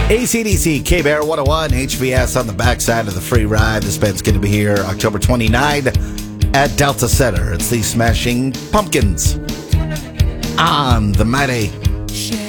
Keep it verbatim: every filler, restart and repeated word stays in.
A C D C, K-Bear one oh one, H V S on the backside of the free ride. This band's going to be here October twenty-ninth at Delta Center. It's the Smashing Pumpkins on the Mighty